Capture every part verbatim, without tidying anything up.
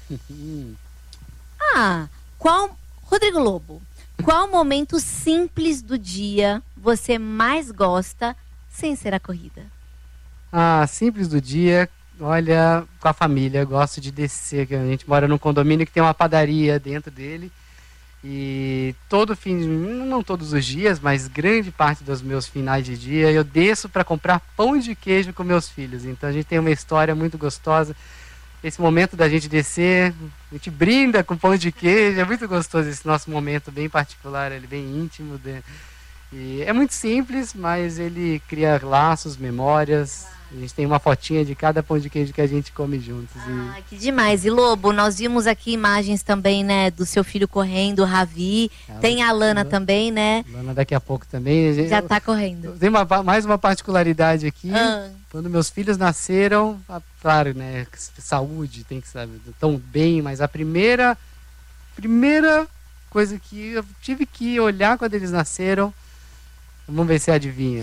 Ah, qual... Rodrigo Lobo, qual momento simples do dia você mais gosta sem ser a corrida? Ah, simples do dia, olha, com a família, gosto de descer, que a gente mora num condomínio que tem uma padaria dentro dele. E todo fim, não todos os dias, mas grande parte dos meus finais de dia, eu desço para comprar pão de queijo com meus filhos. Então a gente tem uma história muito gostosa. Esse momento da gente descer, a gente brinda com pão de queijo, é muito gostoso esse nosso momento bem particular, ele bem íntimo. De... E é muito simples, mas ele cria laços, memórias. A gente tem uma fotinha de cada pão de queijo que a gente come juntos. Ah, e... que demais. E Lobo, nós vimos aqui imagens também, né, do seu filho correndo, o Ravi. Ela, tem a Lana ela, também, né? Lana daqui a pouco também. Já tá correndo. Tem uma, mais uma particularidade aqui. Ah. Quando meus filhos nasceram, claro, né, saúde, tem que saber, tão bem, mas a primeira, primeira coisa que eu tive que olhar quando eles nasceram, vamos ver se adivinha.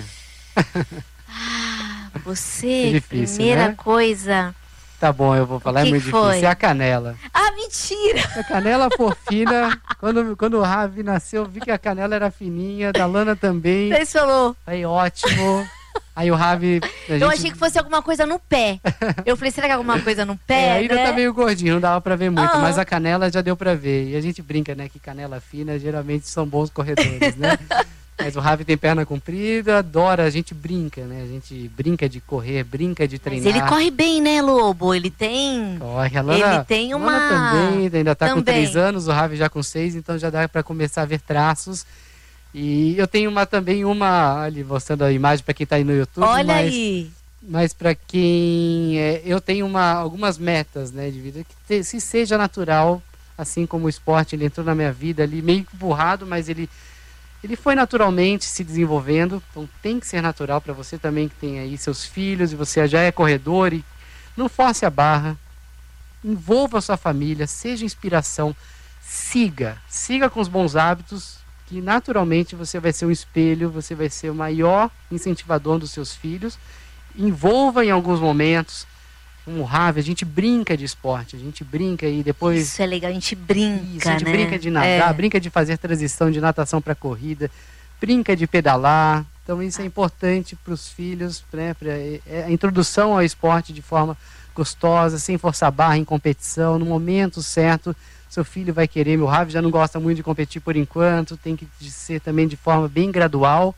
Você, é difícil, primeira né? coisa... Tá bom, eu vou falar, que é muito que foi? difícil. É a canela. Ah, mentira! A canela porfina. quando, quando o Ravi nasceu, eu vi que a canela era fininha, da Lana também. Você falou. Aí, ótimo. Aí o Ravi... Eu gente... achei que fosse alguma coisa no pé. Eu falei, será que é alguma coisa no pé? É, ainda né? tá meio gordinho, não dava pra ver muito. Ah. Mas a canela já deu pra ver. E a gente brinca, né, que canela fina geralmente são bons corredores, né? Mas o Ravi tem perna comprida, adora, a gente brinca, né? A gente brinca de correr, brinca de treinar. Mas ele corre bem, né, Lobo? Ele tem... Corre, a Lana, ele tem uma... Lana também, ainda tá também. com três anos, o Ravi já com seis, então já dá para começar a ver traços. E eu tenho uma, também uma, ali, mostrando a imagem para quem tá aí no YouTube. Olha mas, aí! Mas para quem... É, eu tenho uma, algumas metas, né, de vida, que te, se seja natural, assim como o esporte, ele entrou na minha vida ali, meio burrado, mas ele... Ele foi naturalmente se desenvolvendo, então tem que ser natural para você também que tem aí seus filhos e você já é corredor. E não force a barra, envolva a sua família, seja inspiração, siga, siga com os bons hábitos, que naturalmente você vai ser um espelho, você vai ser o maior incentivador dos seus filhos. Envolva em alguns momentos. Como o Ravi, a gente brinca de esporte, a gente brinca e depois... Isso é legal, a gente brinca, Isso, a gente né? brinca de nadar, é. brinca de fazer transição de natação para corrida, brinca de pedalar. Então isso é importante para os filhos, né? Pra, é, a introdução ao esporte de forma gostosa, sem forçar a barra em competição, no momento certo. Seu filho vai querer, meu Ravi já não gosta muito de competir por enquanto, tem que ser também de forma bem gradual.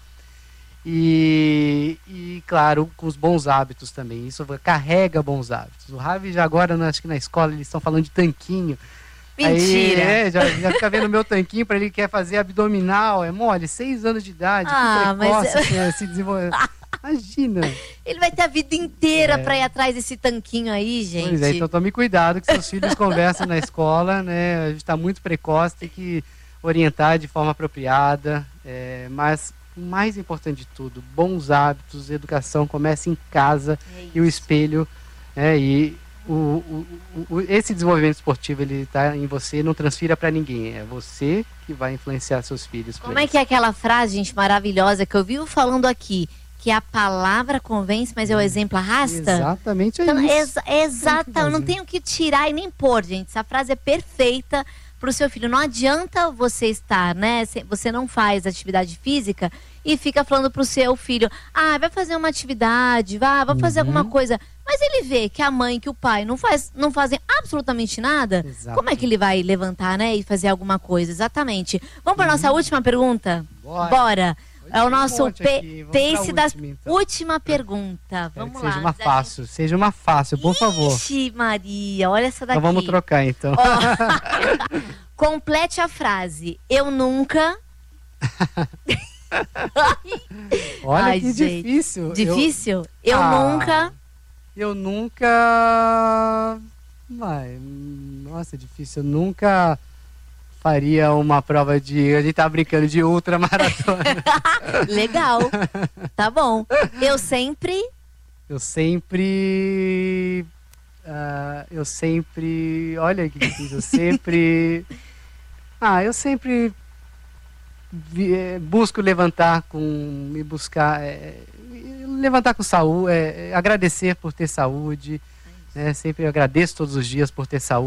E, e, claro, com os bons hábitos também. Isso carrega bons hábitos. O Ravi já agora, acho que na escola, eles estão falando de tanquinho. Mentira! Aí, é, já, já fica vendo o meu tanquinho para ele quer fazer abdominal. É mole, seis anos de idade, ah, que precoce, mas... assim, se desenvolver. Imagina. Ele vai ter a vida inteira é. para ir atrás desse tanquinho aí, gente. Pois é, então tome cuidado que seus filhos conversam na escola, né? A gente está muito precoce, tem que orientar de forma apropriada, é, mas... O mais importante de tudo, bons hábitos, educação, começa em casa é e o espelho, é, e o, o, o, esse desenvolvimento esportivo ele está em você, não transfira para ninguém, é você que vai influenciar seus filhos. Como é que é aquela frase, gente, maravilhosa que eu vivo falando aqui, que a palavra convence, mas é o exemplo arrasta? Exatamente, é então, isso. Exa exata, eu não tenho que tirar e nem pôr, gente, essa frase é perfeita para o seu filho. Não adianta você estar, né? Você não faz atividade física e fica falando para o seu filho, ah, vai fazer uma atividade, vai, vai fazer uhum. alguma coisa. Mas ele vê que a mãe, que o pai não, faz, não fazem absolutamente nada. Exato. Como é que ele vai levantar, né? E fazer alguma coisa? Exatamente. Vamos para a nossa uhum. última pergunta? Bora. Bora. É o nosso um pace da última, então. última pergunta. Vamos que lá. Seja uma fácil, gente... seja uma fácil, por Ixi, favor. Ixi, Maria, olha essa daqui. Então vamos trocar, então. Oh. Complete a frase. Eu nunca... Olha Ai, que gente. difícil. Difícil? Eu, eu ah, nunca... Eu nunca... Ai, nossa, difícil. Eu nunca... faria uma prova de... A gente tá brincando de ultramaratona. Legal. Tá bom. Eu sempre... Eu sempre... Uh, eu sempre... Olha que difícil. Eu sempre... Ah, eu sempre... Vi, é, busco levantar com... Me buscar... É, levantar com saúde. É, agradecer por ter saúde. É, sempre agradeço todos os dias por ter saúde.